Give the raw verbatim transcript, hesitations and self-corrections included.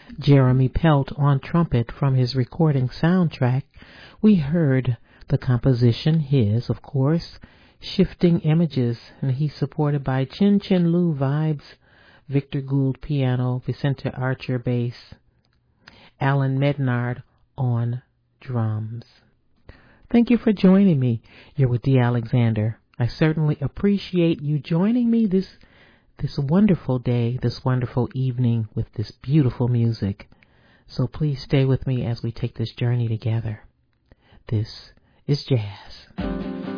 Jeremy Pelt on trumpet from his recording soundtrack. We heard the composition, his, of course, Shifting Images, and he's supported by Chin Chin Lu Vibes, Victor Gould piano, Vicente Archer bass, Alan Mednard on drums. Thank you for joining me. You're with Dee Alexander. I certainly appreciate you joining me this this wonderful day, this wonderful evening with this beautiful music. So please stay with me as we take this journey together. This is jazz.